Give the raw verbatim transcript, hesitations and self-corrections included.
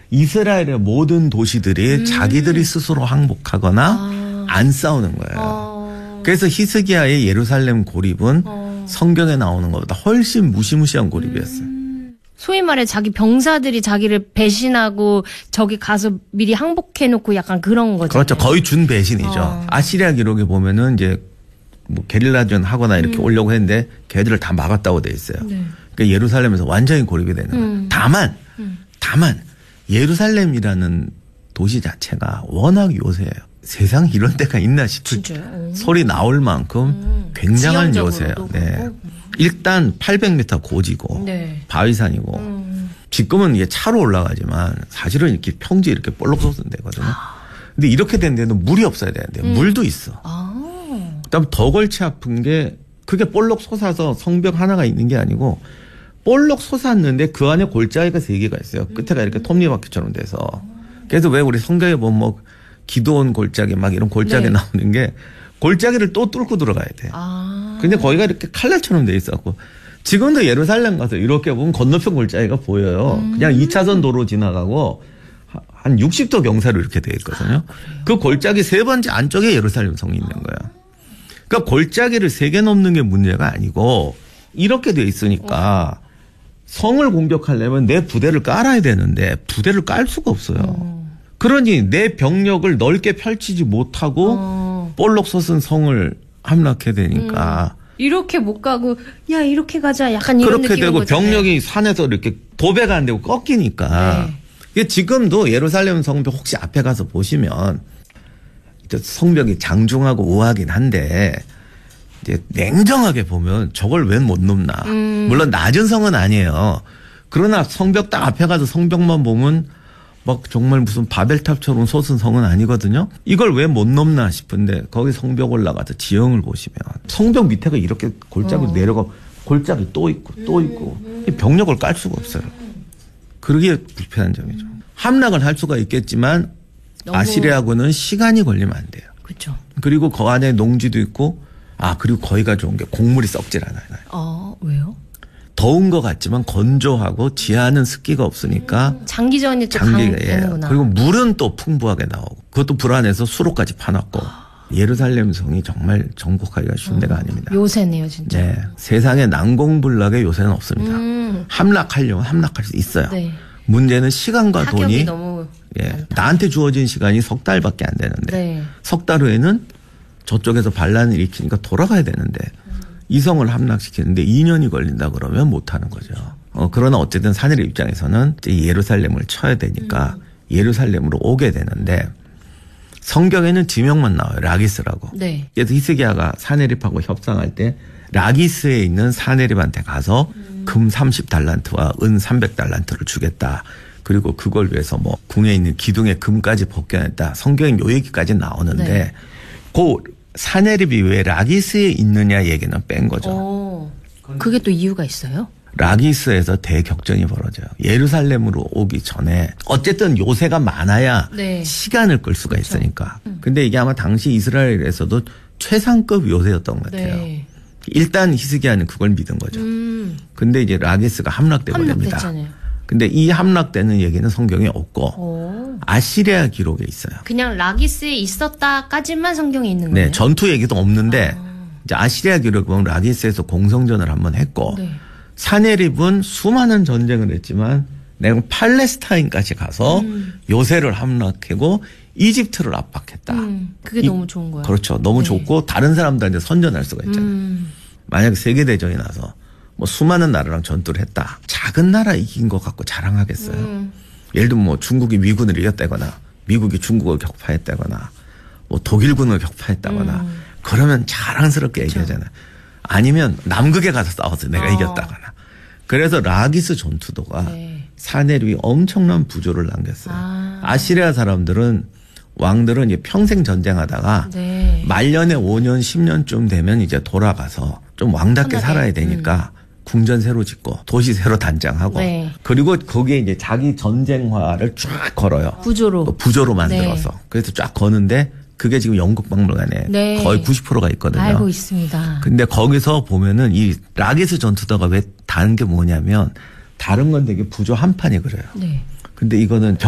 이스라엘의 모든 도시들이 음. 자기들이 스스로 항복하거나 아. 안 싸우는 거예요. 어. 그래서 히스기야의 예루살렘 고립은 어. 성경에 나오는 것보다 훨씬 무시무시한 고립이었어요. 음. 소위 말해 자기 병사들이 자기를 배신하고 저기 가서 미리 항복해놓고 약간 그런 거죠. 그렇죠. 거의 준 배신이죠. 어. 아시리아 기록에 보면은 이제 뭐 게릴라전 하거나 이렇게 음. 오려고 했는데 걔들을 다 막았다고 돼 있어요. 네. 그러니까 예루살렘에서 완전히 고립이 되는 거예요. 음. 다만, 음. 다만 예루살렘이라는 도시 자체가 워낙 요새예요. 세상에 이런 데가 있나 싶을 진짜요? 소리 나올 만큼 음. 굉장한 지형적으로도 요새예요. 네. 그렇고. 일단 팔백 미터 고지고 네. 바위산이고 음. 지금은 이게 차로 올라가지만 사실은 이렇게 평지 이렇게 볼록 솟은 데거든요. 근데 이렇게 된 데는 물이 없어야 되는데 음. 물도 있어. 아. 그다음 더 골치 아픈 게 그게 볼록 솟아서 성벽 하나가 있는 게 아니고 볼록 솟았는데 그 안에 골짜기가 세 개가 있어요. 끝에가 이렇게 톱니바퀴처럼 돼서. 그래서 왜 우리 성경에 보면 뭐 기도원 골짜기 막 이런 골짜기 네. 나오는 게 골짜기를 또 뚫고 들어가야 돼. 아. 근데 거기가 이렇게 칼날처럼 돼 있었고 지금도 예루살렘 가서 이렇게 보면 건너편 골짜기가 보여요. 음. 그냥 이 차선 도로 지나가고 한 육십 도 경사로 이렇게 돼 있거든요. 아, 그 골짜기 세 번째 안쪽에 예루살렘 성이 있는 거야. 그러니까 골짜기를 세 개 넘는 게 문제가 아니고 이렇게 돼 있으니까 성을 공격하려면 내 부대를 깔아야 되는데 부대를 깔 수가 없어요. 음. 그러니 내 병력을 넓게 펼치지 못하고 어. 볼록 솟은 성을 함락해야 되니까 음. 이렇게 못 가고 야 이렇게 가자 약간 이런 그렇게 느낌인 되고 거잖아요. 병력이 산에서 이렇게 도배가 안 되고 꺾이니까 네. 이게 지금도 예루살렘 성벽 혹시 앞에 가서 보시면 성벽이 장중하고 우아하긴 한데 이제 냉정하게 보면 저걸 왜 못 넘나. 음. 물론 낮은 성은 아니에요. 그러나 성벽 딱 앞에 가서 성벽만 보면 막 정말 무슨 바벨탑처럼 솟은 성은 아니거든요. 이걸 왜 못 넘나 싶은데 거기 성벽 올라가서 지형을 보시면 성벽 밑에가 이렇게 골짜기로 어. 내려가 골짜기 또 있고 또 있고 병력을 깔 수가 없어요. 그러기에 불편한 점이죠. 함락을 할 수가 있겠지만 너무- 아시리아군은 시간이 걸리면 안 돼요. 그렇죠. 그리고 그 안에 농지도 있고 아 그리고 거기가 좋은 게 곡물이 썩질 않아요. 어 왜요? 더운 것 같지만 건조하고 지하는 습기가 없으니까 장기전이 또 장기가 강되는구나. 예. 그리고 물은 또 풍부하게 나오고 그것도 불안해서 수로까지 파놨고 예루살렘 성이 정말 정복하기가 쉬운 데가 아닙니다. 요새네요 진짜. 네, 세상에 난공불락의 요새는 없습니다. 음. 함락하려면 함락할 수 있어요. 네. 문제는 시간과 타격이 돈이 너무 예, 많다. 나한테 주어진 시간이 석 달밖에 안 되는데 네. 석 달 후에는 저쪽에서 반란을 일으키니까 돌아가야 되는데 이 성을 함락시키는데 이 년이 걸린다 그러면 못하는 거죠. 어, 그러나 어쨌든 사내립 입장에서는 이제 예루살렘을 쳐야 되니까 음. 예루살렘으로 오게 되는데 성경에는 지명만 나와요. 라기스라고. 네. 그래서 히스기야가 사내립하고 협상할 때 라기스에 있는 사내립한테 가서 음. 금 삼십 달란트와 은 삼백 달란트를 주겠다. 그리고 그걸 위해서 뭐 궁에 있는 기둥에 금까지 벗겨냈다. 성경에 요 얘기까지 나오는데 네. 그 사내립이 왜 라기스에 있느냐 얘기는 뺀 거죠. 어. 그게 또 이유가 있어요? 라기스에서 대격전이 벌어져요. 예루살렘으로 오기 전에 어쨌든 요새가 많아야 네. 시간을 끌 수가 있으니까. 근데 이게 아마 당시 이스라엘에서도 최상급 요새였던 것 같아요. 네. 일단 히스기야는 그걸 믿은 거죠. 음. 근데 이제 라기스가 함락돼 버립니다. 함락됐잖아요. 근데 이 함락되는 얘기는 성경에 없고 오. 아시리아 기록에 있어요. 그냥 라기스에 있었다까지만 성경에 있는 거예요. 네, 전투 얘기도 없는데 이제 아시리아 기록에 보면 라기스에서 공성전을 한번 했고 네. 사네립은 수많은 전쟁을 했지만 내가 팔레스타인까지 가서 음. 요새를 함락하고 이집트를 압박했다. 음, 그게 이- 너무 좋은 거예요. 그렇죠. 너무 네. 좋고 다른 사람들한테 선전할 수가 있잖아요. 음. 만약에 세계대전이 나서 뭐 수많은 나라랑 전투를 했다. 작은 나라 이긴 것 갖고 자랑하겠어요. 음. 예를 들면 뭐 중국이 미군을 이겼다거나 미국이 중국을 격파했다거나 뭐 독일군을 격파했다거나 음. 그러면 자랑스럽게 얘기하잖아요. 아니면 남극에 가서 싸워서 내가 어. 이겼다거나. 그래서 라기스 전투도가 네. 사내립이 엄청난 부조를 남겼어요. 아. 아시리아 사람들은 왕들은 이제 평생 전쟁하다가 네. 말년에 오 년, 십 년쯤 되면 이제 돌아가서 좀 왕답게 편하게. 살아야 되니까 궁전 새로 짓고 도시 새로 단장하고 네. 그리고 거기에 이제 자기 전쟁화를 쫙 걸어요. 부조로. 그 부조로 만들어서. 네. 그래서 쫙 거는데 그게 지금 영국박물관에 네. 거의 구십 퍼센트가 있거든요. 알고 있습니다. 근데 거기서 보면은 이 라기스 전투도가 왜 다른 게 뭐냐면 다른 건 되게 부조 한 판이 그래요. 네. 근데 이거는